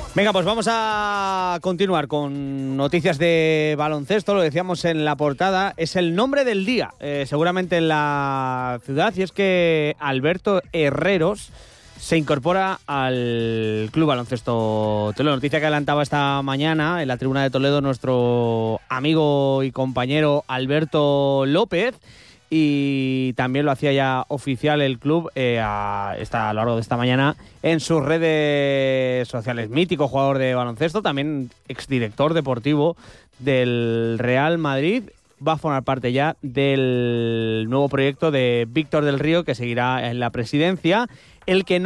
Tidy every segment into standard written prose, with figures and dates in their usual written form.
Venga, pues vamos a continuar con noticias de baloncesto. Lo decíamos en la portada, es el nombre del día, seguramente en la ciudad, y es que Alberto Herreros se incorpora al Club Baloncesto Toledo. Noticia que adelantaba esta mañana en la tribuna de Toledo nuestro amigo y compañero Alberto López. Y también lo hacía ya oficial el club a lo largo de esta mañana en sus redes sociales. Mítico jugador de baloncesto, también exdirector deportivo del Real Madrid. Va a formar parte ya del nuevo proyecto de Víctor del Río, que seguirá en la presidencia. El que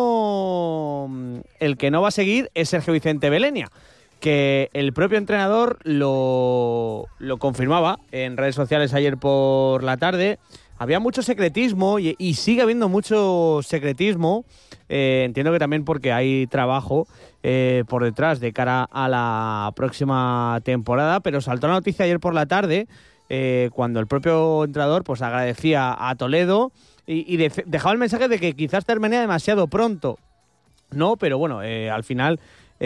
no va a seguir es Sergio Vicente Belenia, que el propio entrenador lo confirmaba en redes sociales ayer por la tarde. Había mucho secretismo y sigue habiendo mucho secretismo. Entiendo que también porque hay trabajo por detrás de cara a la próxima temporada, pero saltó la noticia ayer por la tarde cuando el propio entrenador pues agradecía a Toledo y dejaba el mensaje de que quizás termine demasiado pronto. No, pero bueno, al final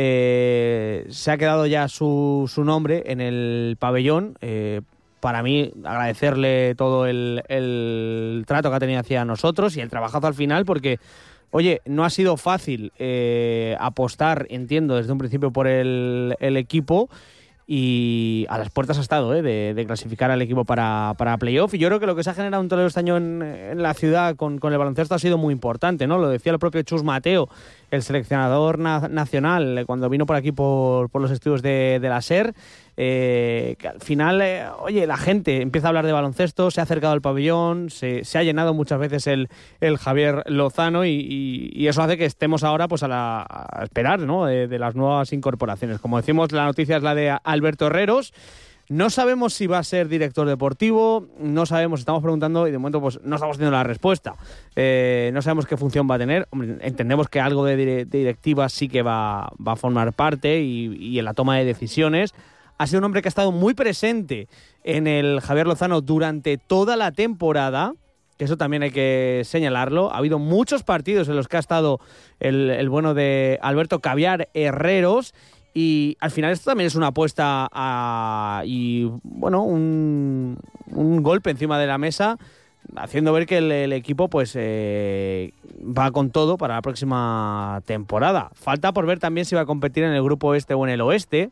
se ha quedado ya su nombre en el pabellón. Para mí, agradecerle todo el trato que ha tenido hacia nosotros y el trabajazo al final, porque, oye, no ha sido fácil apostar, entiendo, desde un principio por el equipo, y a las puertas ha estado de clasificar al equipo para playoff. Y yo creo que lo que se ha generado un Toledo este año en la ciudad con el baloncesto ha sido muy importante, ¿no? Lo decía el propio Chus Mateo, el seleccionador nacional, cuando vino por aquí por los estudios de la SER, que al final, oye, la gente empieza a hablar de baloncesto, se ha acercado al pabellón, se ha llenado muchas veces el Javier Lozano y eso hace que estemos ahora pues a esperar, ¿no? de las nuevas incorporaciones. Como decimos, la noticia es la de Alberto Herreros. No sabemos si va a ser director deportivo, no sabemos, estamos preguntando y de momento pues no estamos teniendo la respuesta. No sabemos qué función va a tener. Hombre, entendemos que algo de directiva sí que va a formar parte y en la toma de decisiones. Ha sido un hombre que ha estado muy presente en el Javier Lozano durante toda la temporada, que eso también hay que señalarlo. Ha habido muchos partidos en los que ha estado el bueno de Alberto Caviar Herreros. Y al final esto también es una apuesta y bueno, un golpe encima de la mesa, haciendo ver que el equipo pues va con todo para la próxima temporada. Falta por ver también si va a competir en el grupo este o en el oeste.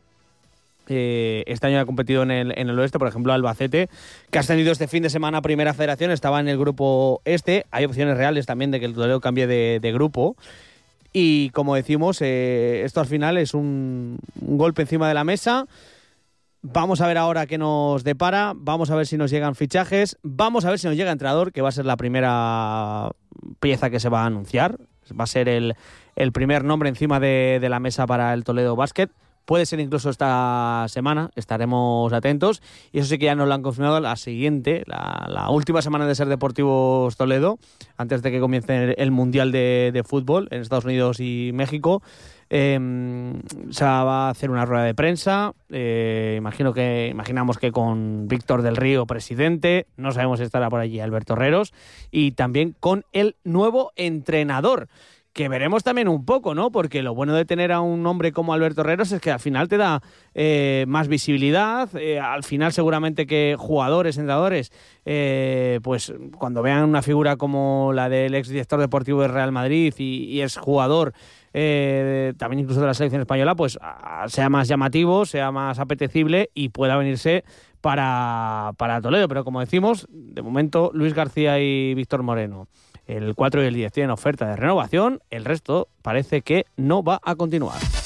Este año ha competido en el oeste, por ejemplo Albacete, que ha ascendido este fin de semana a Primera Federación, estaba en el grupo este. Hay opciones reales también de que el Toledo cambie de grupo. Y como decimos, esto al final es un golpe encima de la mesa. Vamos a ver ahora qué nos depara, vamos a ver si nos llegan fichajes, vamos a ver si nos llega entrenador, que va a ser la primera pieza que se va a anunciar. Va a ser el primer nombre encima de la mesa para el Toledo Basket. Puede ser incluso esta semana, estaremos atentos. Y eso sí que ya nos lo han confirmado la siguiente, la última semana de Ser Deportivos Toledo, antes de que comience el Mundial de Fútbol en Estados Unidos y México. Se va a hacer una rueda de prensa. Imaginamos que con Víctor del Río, presidente. No sabemos si estará por allí Alberto Herreros. Y también con el nuevo entrenador, que veremos también un poco, ¿no? Porque lo bueno de tener a un hombre como Alberto Herreros es que al final te da más visibilidad. Al final seguramente que jugadores, entrenadores, pues cuando vean una figura como la del exdirector deportivo del Real Madrid y es jugador también incluso de la selección española, pues sea más llamativo, sea más apetecible y pueda venirse para Toledo. Pero como decimos, de momento Luis García y Víctor Moreno, el 4 y el 10 tienen oferta de renovación, el resto parece que no va a continuar.